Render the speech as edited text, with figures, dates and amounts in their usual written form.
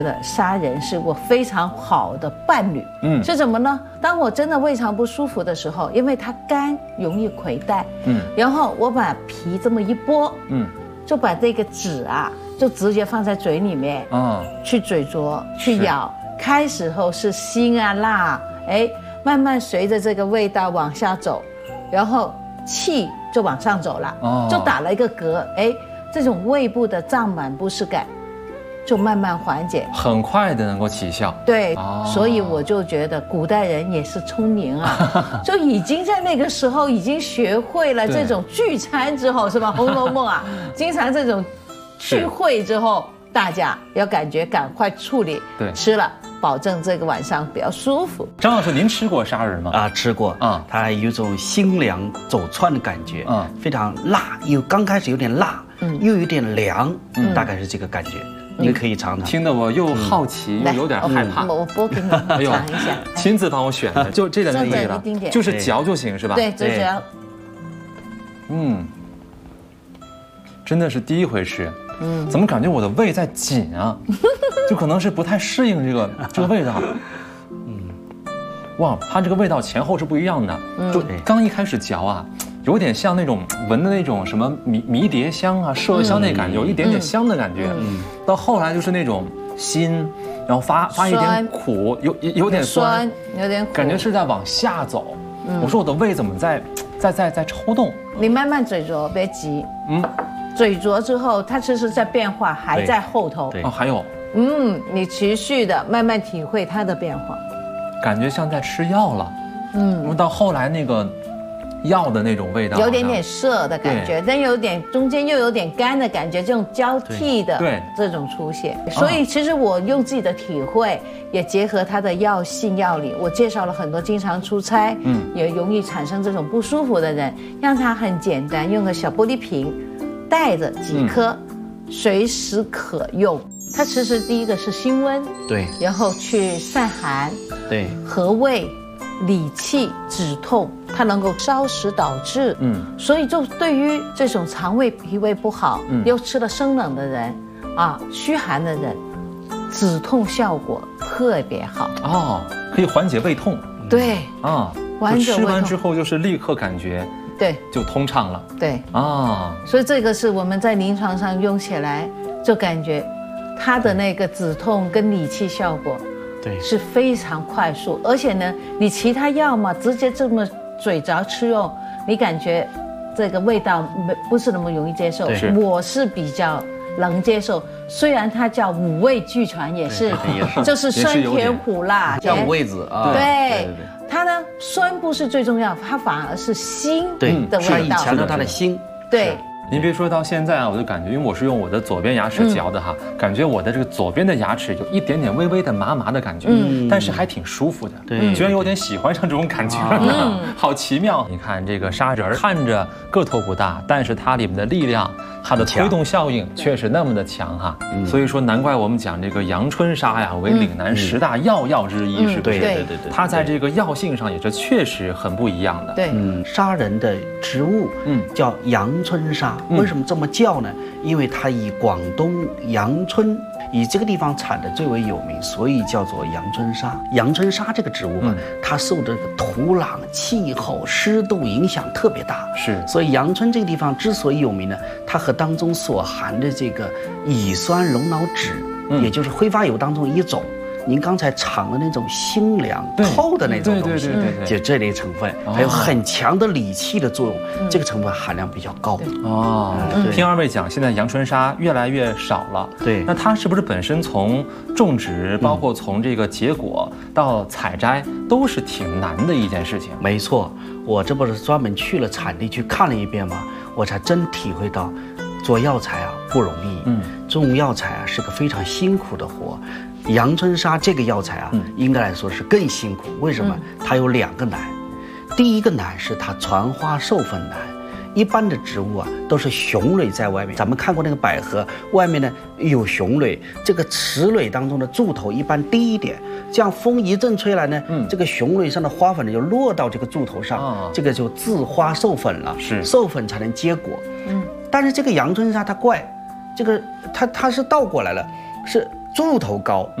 砂仁是我非常好的伴侣。是什么呢？当我真的胃肠不舒服的时候，因为它干，容易溃带。然后我把皮这么一剥，就把这个籽啊，就直接放在嘴里面，去咀嚼，去咬。开始后是辛啊辣，慢慢随着这个味道往下走，然后气就往上走了，就打了一个嗝，这种胃部的胀满不适感就慢慢缓解， 很快的能够起效。 对，所以我就觉得古代人也是聪明啊，就已经在那个时候已经学会了这种聚餐之后，是吧？《红楼梦》啊，经常这种聚会之后，大家要赶快处理， 对， 吃了保证这个晚上比较舒服。 张老师，您吃过砂仁吗？ 吃过啊，它有一种辛凉走窜的感觉，非常辣，刚开始有点辣，又有点凉，大概是这个感觉。你可以尝尝。 听得我又好奇又有点害怕。 我剥给你尝一下。 亲自帮我选的，就这点就可以了，就是嚼就行是吧？ 对，就嚼。 真的是第一回吃。怎么感觉我的胃在紧啊？就可能是不太适应这个味道。哇，它这个味道前后是不一样的。就刚一开始嚼啊，有点像那种闻的那种什么迷迭香啊、麝香那感觉，有一点点香的感觉。到后来就是那种辛，然后发一点苦，有点酸， 有点苦， 感觉是在往下走。我说我的胃怎么在抽动？ 你慢慢咀嚼，别急。咀嚼之后，它其实在变化，还在后头。 还有。 你持续的慢慢体会它的变化， 感觉像在吃药了。到后来那个药的那种味道， 有点涩的感觉，但中间又有点干的感觉，这种交替的这种出现。所以其实我用自己的体会，也结合它的药性药理，我介绍了很多经常出差，也容易产生这种不舒服的人，让他很简单，用个小玻璃瓶，带着几颗，随时可用。它其实第一个是辛温， 对， 然后去散寒， 对， 和胃、理气、止痛，它能够消食导滞。所以就对于这种肠胃脾胃不好，又吃了生冷的人，虚寒的人，止痛效果特别好。 可以缓解胃痛。 对吃完之后就是立刻感觉就通畅了。 对所以这个是我们在临床上用起来就感觉它的那个止痛跟理气效果是非常快速，而且呢，你其他药嘛，直接这么嘴着吃用，你感觉这个味道不是那么容易接受。我是比较能接受，虽然它叫五味俱全，也是就是酸甜苦辣， 叫五味子啊。 对，它呢酸不是最重要，它反而是辛的味道， 强调它的辛。 对。 您别说到现在啊，我就感觉，因为我是用我的左边牙齿嚼的哈，感觉我的这个左边的牙齿有一点点微微的麻麻的感觉，但是还挺舒服的，居然有点喜欢上这种感觉了，好奇妙。你看这个砂仁看着个头不大，但是它里面的力量，它的推动效应却是那么的强哈，所以说难怪我们讲这个阳春砂呀为岭南10大药之一，是不是？ 对， 它在这个药性上也是确实很不一样的。 对， 砂仁的植物叫阳春砂。为什么这么叫呢？因为它以广东阳春，以这个地方产的最为有名，所以叫做阳春砂。阳春砂这个植物吧，它受这个土壤、气候、湿度影响特别大，所以阳春这个地方之所以有名呢，它和当中所含的这个乙酸龙脑酯，也就是挥发油当中一种。您刚才尝的那种清凉透的那种东西，就这类成分，还有很强的理气的作用，这个成分含量比较高。 听二位讲，现在阳春砂越来越少了。对，那它是不是本身从种植，包括从这个结果到采摘，都是挺难的一件事情？ 没错，我这不是专门去了产地去看了一遍吗？我才真体会到，做药材啊不容易，种药材啊是个非常辛苦的活。阳春砂这个药材啊，应该来说是更辛苦。为什么？它有2个难。第一个难是它传花授粉难。一般的植物啊，都是雄蕊在外面。咱们看过那个百合，外面呢有雄蕊，这个雌蕊当中的柱头一般低一点，这样风一阵吹来呢，这个雄蕊上的花粉呢就落到这个柱头上，这个就自花授粉了，授粉才能结果。但是这个阳春砂它怪，这个它是倒过来了。是猪头膏